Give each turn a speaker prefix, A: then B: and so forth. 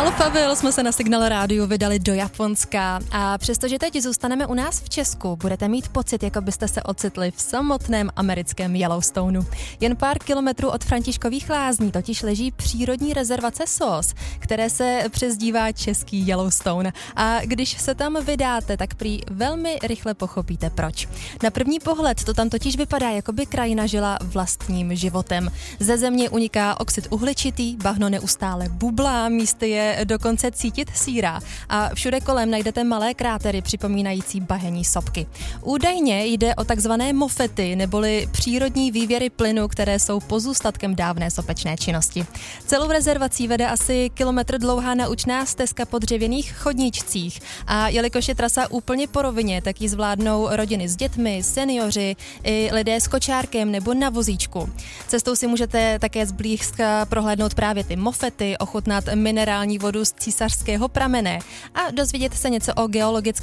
A: Alphaville jsme se na Signál rádiu vydali do Japonska a přestože teď zůstaneme u nás v Česku, budete mít pocit, jako byste se ocitli v samotném americkém Yellowstoneu. Jen pár kilometrů od Františkových lázní totiž leží přírodní rezervace SOS, které se přezdívá český Yellowstone. A když se tam vydáte, tak prý velmi rychle pochopíte proč. Na první pohled to tam totiž vypadá, jako by krajina žila vlastním životem. Ze země uniká oxid uhličitý, bahno neustále bublá, místy je dokonce cítit síra a všude kolem najdete malé krátery připomínající bahenní sopky. Údajně jde o takzvané mofety, neboli přírodní vývěry plynu, které jsou pozůstatkem dávné sopečné činnosti. Celou rezervací vede asi kilometr dlouhá naučná stezka po dřevěných chodníčcích a jelikož je trasa úplně po rovině, tak ji zvládnou rodiny s dětmi, seniori i lidé s kočárkem nebo na vozíčku. Cestou si můžete také zblízka prohlédnout právě ty mofety, ochutnat minerální vodu z císařského pramene a dozvědět se něco o geologické